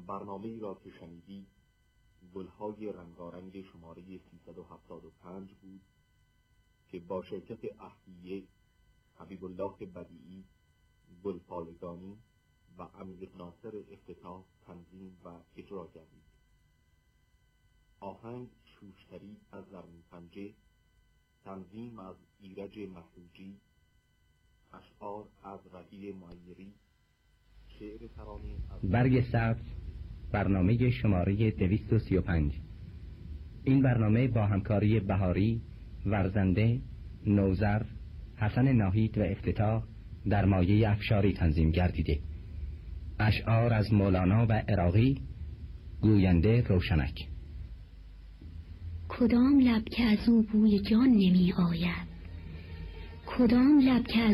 برنامه‌ای را که شنیدید گلهای رنگارنگ شماره 375 بود که با شرکت اهلیه، حبیب الله بدیعی، گلپالگانی و امیر ناصر افتتاح تنظیم و اجرا کردید. آهنگ شوشتری از زرین پنجه، تنظیم از ایرج محروجی، اشعار از رفیع معیری، شعر ترانه از برگ سبز، برنامه شماره 235. این برنامه با همکاری بهاری، ورزنده، نوذر، حسن ناهید و افتتاح در مایه افشاری تنظیم گردیده. اشعار از مولانا و عراقی، گوینده روشنک. کدام لب که از او بوی جان نمی آید، کدام لب که از